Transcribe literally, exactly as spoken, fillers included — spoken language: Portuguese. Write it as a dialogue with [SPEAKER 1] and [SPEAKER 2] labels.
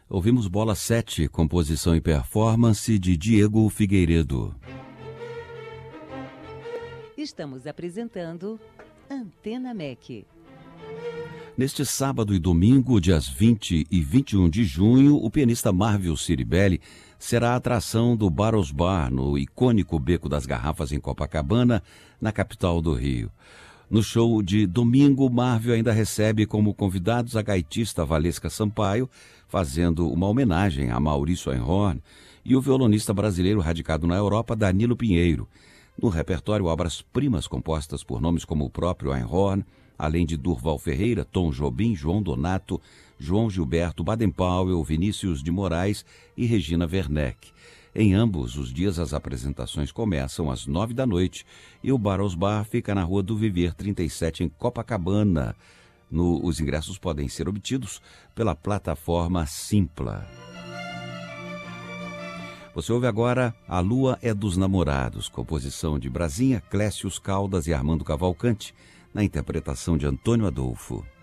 [SPEAKER 1] Ouvimos Bola sete, composição e performance de Diego Figueiredo.
[SPEAKER 2] Estamos apresentando Antena M E C.
[SPEAKER 1] Neste sábado e domingo, dias vinte e vinte e um de junho, o pianista Marvio Ciribelli será a atração do Barros Bar, no icônico Beco das Garrafas, em Copacabana, na capital do Rio. No show de domingo, Marvio ainda recebe como convidados a gaitista Valesca Sampaio, fazendo uma homenagem a Maurício Einhorn, e o violonista brasileiro radicado na Europa, Danilo Pinheiro. No repertório, obras-primas compostas por nomes como o próprio Einhorn, além de Durval Ferreira, Tom Jobim, João Donato, João Gilberto Baden-Powell, Vinícius de Moraes e Regina Werneck. Em ambos os dias, as apresentações começam às nove da noite e o Barros Bar fica na Rua do Viver trinta e sete, em Copacabana. No, os ingressos podem ser obtidos pela plataforma Simpla. Você ouve agora A Lua é dos Namorados, composição de Brasinha, Clécius Caldas e Armando Cavalcante, na interpretação de Antônio Adolfo.